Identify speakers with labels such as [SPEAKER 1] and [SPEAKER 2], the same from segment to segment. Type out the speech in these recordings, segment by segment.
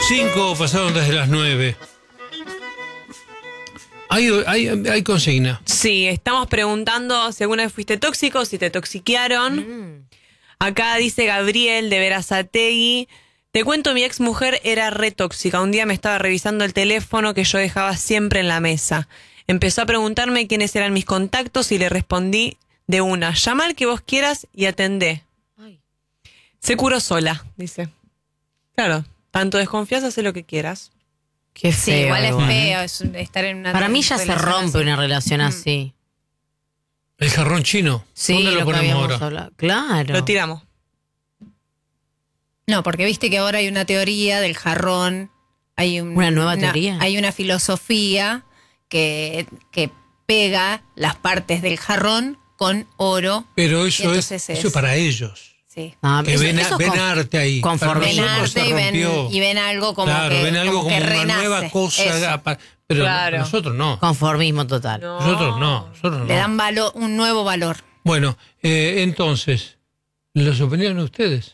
[SPEAKER 1] 5 pasaron desde las 9. Hay consigna.
[SPEAKER 2] Sí, estamos preguntando si alguna vez fuiste tóxico, si te toxiquearon. Acá dice Gabriel de Berazategui. Te cuento, mi ex mujer era re tóxica. Un día me estaba revisando el teléfono que yo dejaba siempre en la mesa. Empezó a preguntarme quiénes eran mis contactos y le respondí de una. Llama al que vos quieras y atendé. Ay. Se curó sola, dice. Claro, tanto desconfías, haz lo que quieras.
[SPEAKER 3] Qué feo.
[SPEAKER 4] Sí, igual es feo estar en una
[SPEAKER 3] Para mí ya se rompe una relación así.
[SPEAKER 1] El jarrón chino.
[SPEAKER 3] Sí,
[SPEAKER 1] ¿Dónde lo ponemos ahora?
[SPEAKER 3] Claro.
[SPEAKER 2] Lo tiramos.
[SPEAKER 4] No, porque viste que ahora hay una teoría del jarrón. Hay
[SPEAKER 3] una nueva teoría.
[SPEAKER 4] Hay una filosofía que pega las partes del jarrón con oro.
[SPEAKER 1] Pero eso es para ellos.
[SPEAKER 4] Sí.
[SPEAKER 1] Que ven arte ahí.
[SPEAKER 4] Ven arte y ven algo como que
[SPEAKER 1] ven algo como una
[SPEAKER 4] renace.
[SPEAKER 1] nueva cosa. Pero nosotros no.
[SPEAKER 3] Conformismo total.
[SPEAKER 1] No. Nosotros no.
[SPEAKER 4] Le dan un nuevo valor.
[SPEAKER 1] Bueno, entonces, ¿los opinaron ustedes?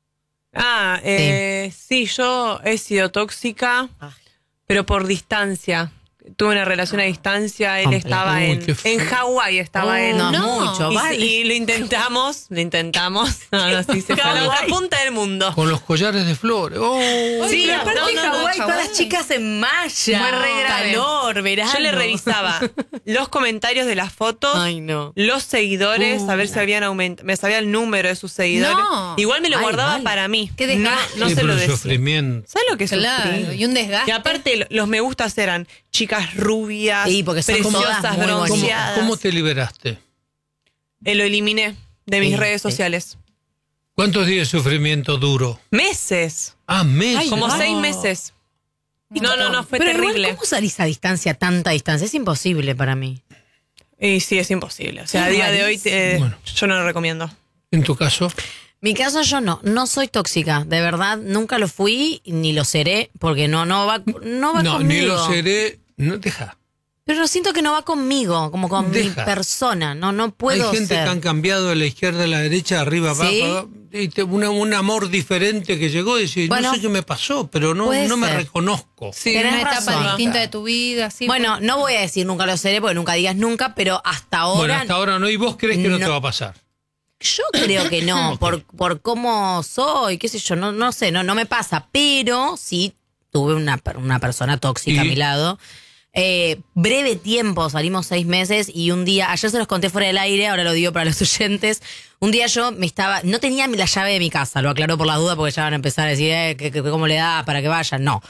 [SPEAKER 2] Sí, yo he sido tóxica, pero por distancia. Tuve una relación a distancia, él estaba en Hawái, estaba él.
[SPEAKER 3] No, mucho, vale.
[SPEAKER 2] Y lo intentamos. No, sí, se fue a la otra punta del mundo.
[SPEAKER 1] Con los collares de flores.
[SPEAKER 3] Sí, aparte Hawái, todas las chicas en malla.
[SPEAKER 2] Fue re grave.
[SPEAKER 3] Calor, verano.
[SPEAKER 2] Yo le revisaba los comentarios de las fotos, los seguidores, a ver si habían aumentado. Me sabía el número de sus seguidores.
[SPEAKER 4] No.
[SPEAKER 2] Igual me lo guardaba para mí.
[SPEAKER 4] Qué desgaste.
[SPEAKER 2] No se lo decía.
[SPEAKER 1] Sufrimiento.
[SPEAKER 2] ¿Sabes lo que sufrí?
[SPEAKER 4] Claro, y un desgaste.
[SPEAKER 2] Y aparte los me gustas eran chicas rubias,
[SPEAKER 3] porque son
[SPEAKER 2] preciosas, bronceadas.
[SPEAKER 1] ¿Cómo te liberaste?
[SPEAKER 2] Lo eliminé de mis redes sociales.
[SPEAKER 1] ¿Cuántos días de sufrimiento duró?
[SPEAKER 2] Meses.
[SPEAKER 1] Meses.
[SPEAKER 2] Como 6 meses. No, fue
[SPEAKER 3] pero
[SPEAKER 2] terrible.
[SPEAKER 3] Igual, ¿cómo salís a distancia, tanta distancia? Es imposible para mí.
[SPEAKER 2] Y sí, es imposible. O sea, a día de hoy yo no lo recomiendo.
[SPEAKER 1] ¿En tu caso?
[SPEAKER 3] Mi caso yo no soy tóxica, de verdad, nunca lo fui ni lo seré, porque no va conmigo.
[SPEAKER 1] Ni lo seré, no deja.
[SPEAKER 3] Pero siento que no va conmigo, como con mi persona, no puedo
[SPEAKER 1] Hay gente
[SPEAKER 3] ser.
[SPEAKER 1] que han cambiado de la izquierda a la derecha, arriba, abajo, y un amor diferente que llegó y dice, no sé qué me pasó, pero no me reconozco.
[SPEAKER 4] Sí, una etapa distinta de tu vida. Sí,
[SPEAKER 3] bueno, no voy a decir nunca lo seré, porque nunca digas nunca, pero hasta ahora...
[SPEAKER 1] Bueno, hasta ahora no, y vos crees que no te va a pasar.
[SPEAKER 3] Yo creo que no, por cómo soy, qué sé yo, no sé, no me pasa, pero sí tuve una persona tóxica a mi lado. Breve tiempo, salimos 6 meses y un día, ayer se los conté fuera del aire, ahora lo digo para los oyentes, un día yo no tenía la llave de mi casa, lo aclaro por la duda porque ya van a empezar a decir cómo le da para que vayan, no.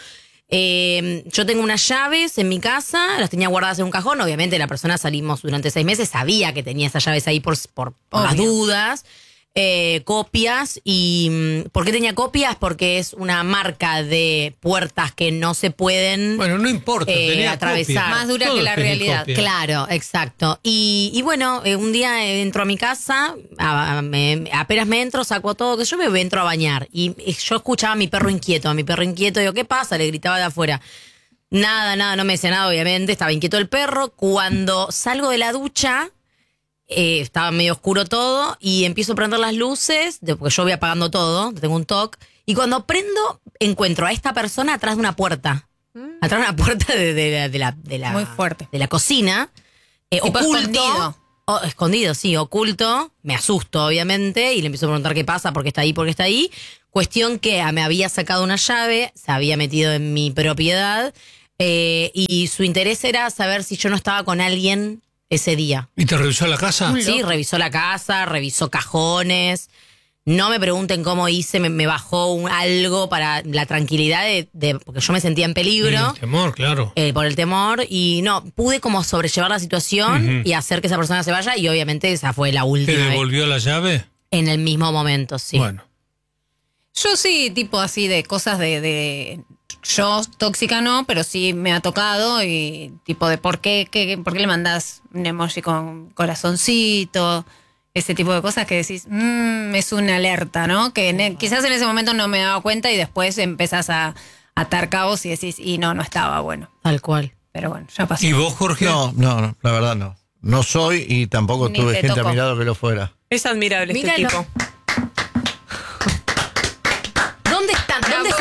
[SPEAKER 3] Yo tengo unas llaves en mi casa, las tenía guardadas en un cajón. Obviamente la persona salimos durante 6 meses, sabía que tenía esas llaves ahí por las dudas. Copias. ¿Y por qué tenía copias? Porque es una marca de puertas que no se pueden
[SPEAKER 1] no importa,
[SPEAKER 3] atravesar.
[SPEAKER 4] Más dura que la realidad.
[SPEAKER 1] Copia.
[SPEAKER 3] Claro, exacto. Y bueno, un día entro a mi casa, apenas me entro, saco todo, que yo me entro a bañar. Y yo escuchaba a mi perro inquieto, digo, ¿qué pasa? Le gritaba de afuera. Nada, no me decía nada, obviamente, estaba inquieto el perro. Cuando salgo de la ducha... estaba medio oscuro todo y empiezo a prender las luces, porque yo voy apagando todo, tengo un TOC, y cuando prendo encuentro a esta persona atrás de una puerta. Atrás de una puerta de la
[SPEAKER 4] muy fuerte.
[SPEAKER 3] De la cocina. Oculto. Escondido, sí, oculto. Me asusto, obviamente, y le empiezo a preguntar qué pasa, por qué está ahí. Cuestión que me había sacado una llave, se había metido en mi propiedad, y su interés era saber si yo no estaba con alguien ese día.
[SPEAKER 1] ¿Y te revisó la casa?
[SPEAKER 3] Sí, revisó la casa, revisó cajones. No me pregunten cómo hice, me bajó algo para la tranquilidad porque yo me sentía en peligro.
[SPEAKER 1] Y el temor, claro.
[SPEAKER 3] Por el temor. Y no, pude como sobrellevar la situación y hacer que esa persona se vaya. Y obviamente esa fue la última.
[SPEAKER 1] ¿Te devolvió la llave?
[SPEAKER 3] En el mismo momento, sí.
[SPEAKER 1] Bueno.
[SPEAKER 4] Yo sí, tipo así de cosas de yo tóxica no, pero sí me ha tocado y tipo de por qué le mandás un emoji con corazoncito, ese tipo de cosas que decís, es una alerta, ¿no? Que quizás en ese momento no me daba cuenta y después empezás a atar cabos y decís, y no estaba bueno.
[SPEAKER 3] Tal cual.
[SPEAKER 4] Pero bueno, ya pasó.
[SPEAKER 1] ¿Y vos, Jorge?
[SPEAKER 5] No, la verdad no. No soy y tampoco
[SPEAKER 4] Ni
[SPEAKER 5] tuve
[SPEAKER 4] te
[SPEAKER 5] gente
[SPEAKER 4] tocó.
[SPEAKER 5] a mi lado que lo fuera.
[SPEAKER 2] Es admirable
[SPEAKER 3] Míralo.
[SPEAKER 2] este tipo.
[SPEAKER 3] ¿Dónde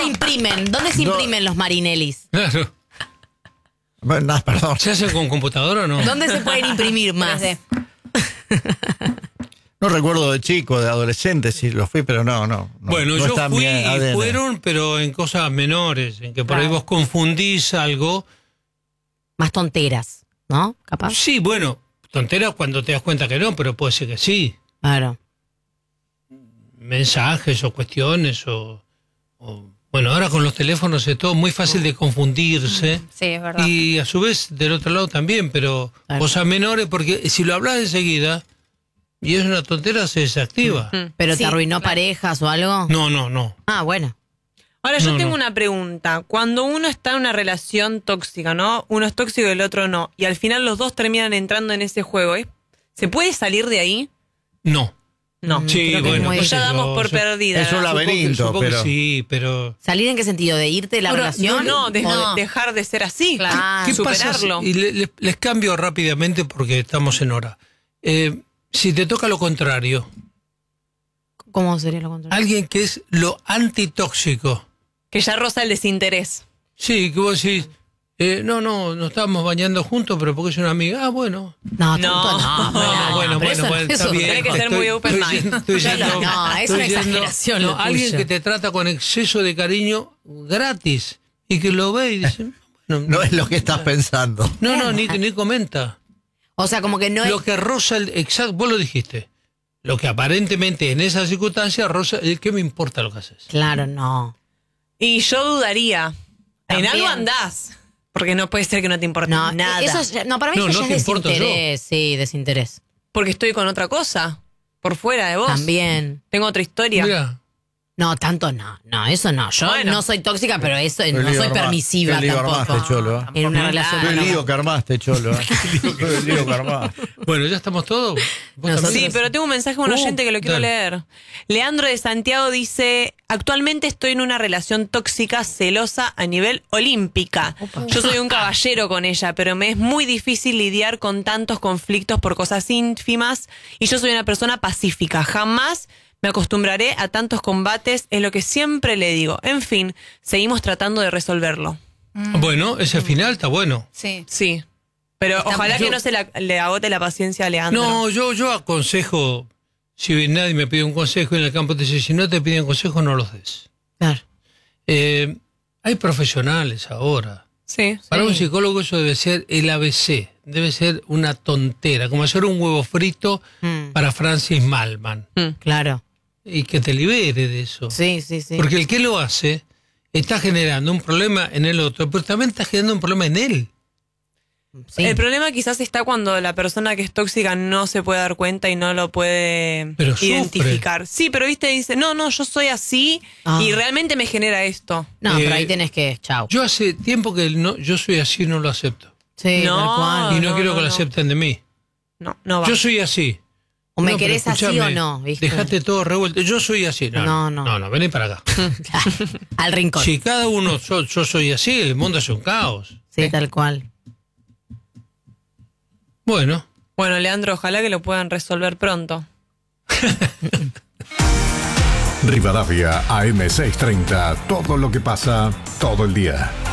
[SPEAKER 3] se imprimen? ¿Dónde se imprimen los Marinelis?
[SPEAKER 1] Claro.
[SPEAKER 5] Bueno, perdón.
[SPEAKER 1] ¿Se hacen con computadora o no?
[SPEAKER 3] ¿Dónde se pueden imprimir más?
[SPEAKER 5] No recuerdo de chico, de adolescente, sí lo fui, pero no.
[SPEAKER 1] Bueno,
[SPEAKER 5] no
[SPEAKER 1] yo
[SPEAKER 5] está en
[SPEAKER 1] fui
[SPEAKER 5] mi
[SPEAKER 1] y
[SPEAKER 5] ADN.
[SPEAKER 1] fueron, pero en cosas menores, en que por ahí vos confundís algo.
[SPEAKER 3] Más tonteras, ¿no? Capaz.
[SPEAKER 1] Sí, bueno, tonteras cuando te das cuenta que no, pero puede ser que sí.
[SPEAKER 3] Claro.
[SPEAKER 1] Mensajes o cuestiones o bueno, ahora con los teléfonos es todo muy fácil de confundirse.
[SPEAKER 4] Sí, es verdad.
[SPEAKER 1] Y a su vez del otro lado también, pero
[SPEAKER 3] Claro.
[SPEAKER 1] cosas menores, porque si lo hablas enseguida y es una tontera, se desactiva.
[SPEAKER 3] ¿Pero
[SPEAKER 4] Sí,
[SPEAKER 3] te arruinó
[SPEAKER 4] claro.
[SPEAKER 3] parejas o algo?
[SPEAKER 1] No.
[SPEAKER 3] Ah, bueno.
[SPEAKER 2] Ahora, yo
[SPEAKER 1] No,
[SPEAKER 2] tengo
[SPEAKER 1] no.
[SPEAKER 2] una pregunta. Cuando uno está en una relación tóxica, ¿no? Uno es tóxico y el otro no. Y al final los dos terminan entrando en ese juego. ¿Se puede salir de ahí?
[SPEAKER 1] No.
[SPEAKER 2] No.
[SPEAKER 1] Sí,
[SPEAKER 3] creo que es
[SPEAKER 1] bueno.
[SPEAKER 3] muy
[SPEAKER 1] qué sé
[SPEAKER 2] ya damos
[SPEAKER 1] yo,
[SPEAKER 2] por
[SPEAKER 1] yo-
[SPEAKER 2] perdida.
[SPEAKER 5] Es un laberinto,
[SPEAKER 1] Supongo que
[SPEAKER 5] pero...
[SPEAKER 1] sí, pero...
[SPEAKER 3] ¿Salir en qué sentido? ¿De irte de la relación?
[SPEAKER 2] No,
[SPEAKER 3] ¿O
[SPEAKER 2] dejar de ser así.
[SPEAKER 4] Claro.
[SPEAKER 3] Ah,
[SPEAKER 1] ¿Qué pasa?
[SPEAKER 2] superarlo.
[SPEAKER 1] Y les cambio rápidamente porque estamos en hora. Si te toca lo contrario,
[SPEAKER 3] ¿Cómo sería lo contrario?
[SPEAKER 1] alguien que es lo antitóxico.
[SPEAKER 2] Que ya roza el desinterés.
[SPEAKER 1] Sí, que vos decís, no estábamos bañando juntos, pero porque es una amiga. Ah, bueno.
[SPEAKER 3] No,
[SPEAKER 2] No.
[SPEAKER 3] tanto no.
[SPEAKER 1] Bueno,
[SPEAKER 3] pero eso-
[SPEAKER 1] está
[SPEAKER 3] eso-
[SPEAKER 1] bien.
[SPEAKER 2] Tiene que ser muy open mind.
[SPEAKER 1] Estoy yendo-
[SPEAKER 3] No, es
[SPEAKER 1] estoy
[SPEAKER 3] una
[SPEAKER 1] yendo-
[SPEAKER 3] exageración lo
[SPEAKER 1] alguien
[SPEAKER 3] tuyo.
[SPEAKER 1] que te trata con exceso de cariño gratis y que lo ve y dice, bueno,
[SPEAKER 5] No es lo que estás pensando.
[SPEAKER 1] ni comenta.
[SPEAKER 3] O sea, como que no
[SPEAKER 1] Lo
[SPEAKER 3] es...
[SPEAKER 1] que roza exacto, vos lo dijiste. Lo que aparentemente en esa circunstancia roza, ¿qué me importa lo que haces?
[SPEAKER 3] Claro, no.
[SPEAKER 2] Y yo dudaría.
[SPEAKER 3] También.
[SPEAKER 2] En algo andás. Porque no puede ser que no te importe
[SPEAKER 3] No,
[SPEAKER 2] nada.
[SPEAKER 3] eso no, para mí
[SPEAKER 1] No,
[SPEAKER 3] eso
[SPEAKER 1] no
[SPEAKER 3] ya
[SPEAKER 1] te
[SPEAKER 3] es
[SPEAKER 1] importo yo.
[SPEAKER 3] desinterés. Sí, desinterés.
[SPEAKER 2] Porque estoy con otra cosa. Por fuera de vos.
[SPEAKER 3] También.
[SPEAKER 2] Tengo otra historia.
[SPEAKER 1] Mira,
[SPEAKER 3] No, tanto no. No, eso no. Yo
[SPEAKER 2] Bueno.
[SPEAKER 3] no soy tóxica, pero eso
[SPEAKER 5] Qué
[SPEAKER 3] no
[SPEAKER 5] lío
[SPEAKER 3] soy
[SPEAKER 5] armaste,
[SPEAKER 3] permisiva
[SPEAKER 5] qué lío
[SPEAKER 3] tampoco.
[SPEAKER 5] armaste, Cholo.
[SPEAKER 3] En una relación.
[SPEAKER 5] Qué
[SPEAKER 3] monógama.
[SPEAKER 5] lío que armaste, Cholo. Qué lío que armaste.
[SPEAKER 1] bueno, ya estamos todos. ¿Vos
[SPEAKER 3] Nosotros-
[SPEAKER 1] también?
[SPEAKER 2] Sí, pero tengo un mensaje de un oyente que lo quiero
[SPEAKER 1] dale.
[SPEAKER 2] leer. Leandro de Santiago dice, actualmente estoy en una relación tóxica, celosa a nivel olímpica. Yo soy un caballero con ella, pero me es muy difícil lidiar con tantos conflictos por cosas ínfimas y yo soy una persona pacífica. Jamás me acostumbraré a tantos combates, es lo que siempre le digo. En fin, seguimos tratando de resolverlo.
[SPEAKER 1] Bueno, ese final está bueno.
[SPEAKER 4] Sí.
[SPEAKER 2] Sí, pero ojalá que no se le agote la paciencia a Leandro.
[SPEAKER 1] No, yo aconsejo, si nadie me pide un consejo en el campo, te dice, si no te piden consejo, no los des.
[SPEAKER 3] Claro.
[SPEAKER 1] Hay profesionales ahora.
[SPEAKER 2] Sí.
[SPEAKER 1] Para un psicólogo eso debe ser el ABC, debe ser una tontera, como hacer un huevo frito para Francis Malman,
[SPEAKER 3] Claro.
[SPEAKER 1] y que te libere de eso.
[SPEAKER 3] Sí, sí, sí.
[SPEAKER 1] Porque el que lo hace está generando un problema en el otro, pero también está generando un problema en él.
[SPEAKER 3] Sí.
[SPEAKER 2] El problema quizás está cuando la persona que es tóxica no se puede dar cuenta y no lo puede
[SPEAKER 1] Pero sufre.
[SPEAKER 2] identificar. Sí, pero viste, dice, no, yo soy así
[SPEAKER 3] Ah.
[SPEAKER 2] y realmente me genera esto.
[SPEAKER 3] No, pero
[SPEAKER 1] Eh,
[SPEAKER 3] ahí tenés que... Chau.
[SPEAKER 1] Yo hace tiempo que yo soy así y no lo acepto.
[SPEAKER 3] Sí,
[SPEAKER 2] No.
[SPEAKER 3] tal cual.
[SPEAKER 1] Y no,
[SPEAKER 2] no,
[SPEAKER 1] quiero
[SPEAKER 2] no,
[SPEAKER 1] que lo
[SPEAKER 2] no.
[SPEAKER 1] acepten de mí.
[SPEAKER 2] No va.
[SPEAKER 1] Yo soy así.
[SPEAKER 3] O me
[SPEAKER 1] No, pero
[SPEAKER 3] querés así
[SPEAKER 1] escúchame,
[SPEAKER 3] o no, ¿viste?
[SPEAKER 1] Dejate todo revuelto. Yo soy así.
[SPEAKER 3] No.
[SPEAKER 1] No, vení para acá.
[SPEAKER 3] Al rincón.
[SPEAKER 1] Si cada uno, yo soy así, el mundo es un caos.
[SPEAKER 3] Sí, tal cual.
[SPEAKER 1] Bueno,
[SPEAKER 2] Bueno, Leandro, ojalá que lo puedan resolver pronto.
[SPEAKER 6] Rivadavia AM630. Todo lo que pasa todo el día.